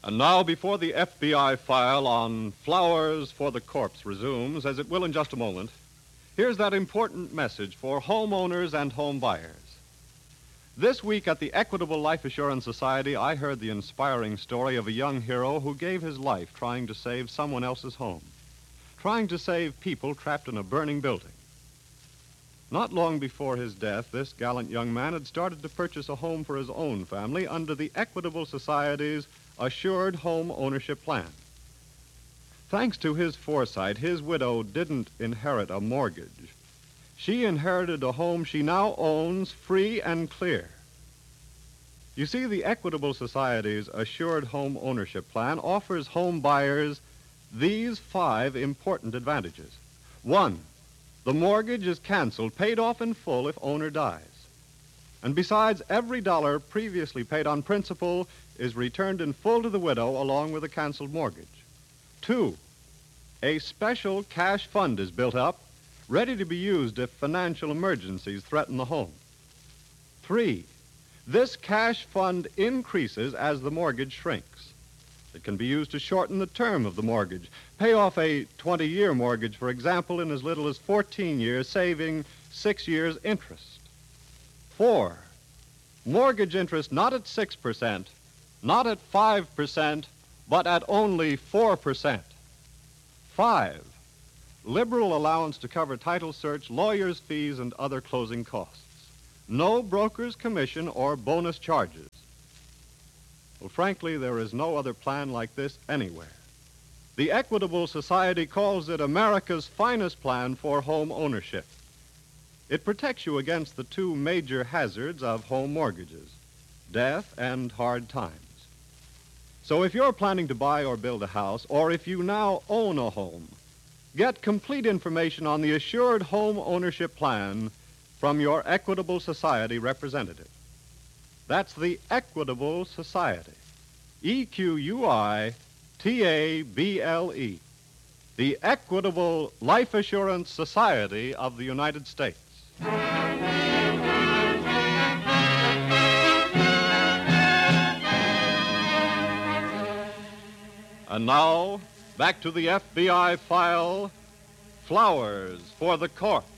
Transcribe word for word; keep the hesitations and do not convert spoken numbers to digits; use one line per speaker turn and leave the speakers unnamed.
And now, before the F B I file on Flowers for the Corpse resumes, as it will in just a moment, here's that important message for homeowners and home buyers. This week at the Equitable Life Assurance Society, I heard the inspiring story of a young hero who gave his life trying to save someone else's home, trying to save people trapped in a burning building. Not long before his death, this gallant young man had started to purchase a home for his own family under the Equitable Society's Assured Home Ownership Plan. Thanks to his foresight, his widow didn't inherit a mortgage. She inherited a home she now owns free and clear. You see, the Equitable Society's Assured Home Ownership Plan offers home buyers these five important advantages. One, the mortgage is canceled, paid off in full if owner dies. And besides, every dollar previously paid on principal is returned in full to the widow along with a canceled mortgage. Two, a special cash fund is built up, ready to be used if financial emergencies threaten the home. Three, this cash fund increases as the mortgage shrinks. It can be used to shorten the term of the mortgage, pay off a twenty-year mortgage, for example, in as little as fourteen years, saving six years' interest. Four, mortgage interest not at six percent, not at five percent, but at only four percent. Five, liberal allowance to cover title search, lawyers' fees, and other closing costs. No broker's commission or bonus charges. Well, frankly, there is no other plan like this anywhere. The Equitable Society calls it America's finest plan for home ownership. It protects you against the two major hazards of home mortgages, death and hard times. So if you're planning to buy or build a house, or if you now own a home, get complete information on the Assured Home Ownership Plan from your Equitable Society representative. That's the Equitable Society. E Q U I T A B L E. The Equitable Life Assurance Society of the United States. And now, back to the F B I file, Flowers for the Corpse.